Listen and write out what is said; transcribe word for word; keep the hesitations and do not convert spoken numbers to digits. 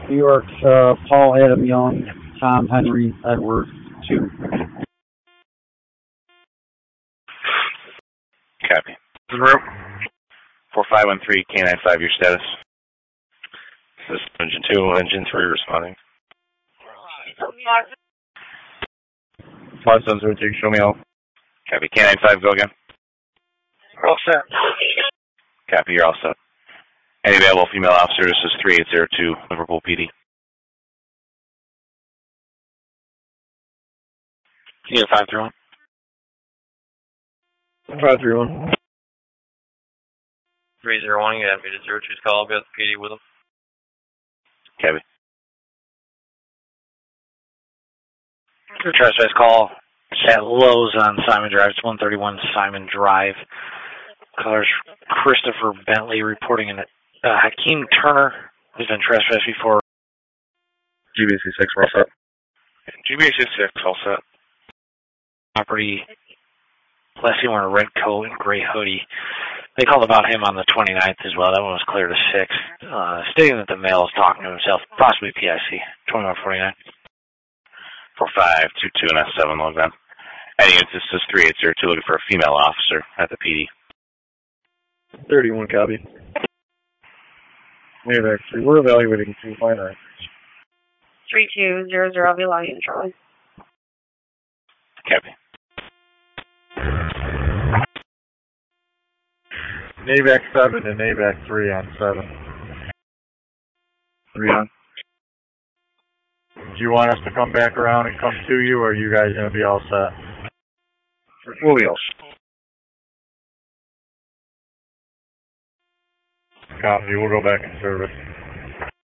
New York, uh, Paul Adam Young, Tom Henry Edward, two. Copy. Room. four five one three, K nine five, your status. This is Engine two, Engine three responding. five seven zero two, show me all. Copy. K nine five, go again. We're all set. Copy, you're all set. Any available female officer, this is three eight zero two, Liverpool P D. Yeah, five three one. five three one. three zero one, you got me to zero two's call. I'll be at the P D with them. Copy. Your trespass call at Lowe's on Simon Drive. It's one thirty-one Simon Drive. Colors Christopher Bentley reporting in it. Uh, Hakeem Turner has been trespassed before. G B C six, all set. G B C six, all set. Property. Leslie wearing a red coat and gray hoodie. They called about him on the twenty-ninth as well. That one was clear to six. Uh, stating that the male is talking to himself, possibly P I C. twenty-one forty-nine. four five two two and S seven log on. Any this is three eight zero two looking for a female officer at the P D. thirty-one copy. Yeah, actually, we're evaluating two finer. three two zero zero, I'll be lying, Charlie. Copy. NAVAC seven and NAVAC three on seven. three on. Do you want us to come back around and come to you, or are you guys going to be all set? We'll be all set. Copy, we'll go back in service.